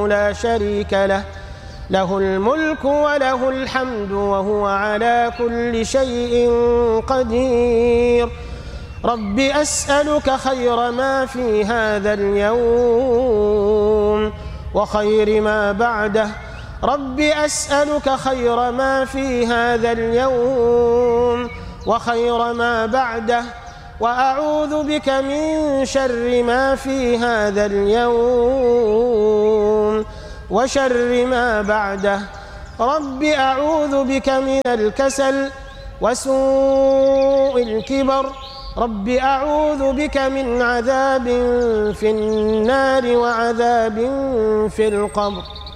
وحده لا شريك له، له الملك وله الحمد وهو على كل شيء قدير. رب أسألك خير ما في هذا اليوم وخير ما بعده. رب أسألك خير ما في هذا اليوم وخير ما بعده، وأعوذ بك من شر ما في هذا اليوم وشر ما بعده. رب أعوذ بك من الكسل وسوء الكبر. رب أعوذ بك من عذاب في النار وعذاب في القبر.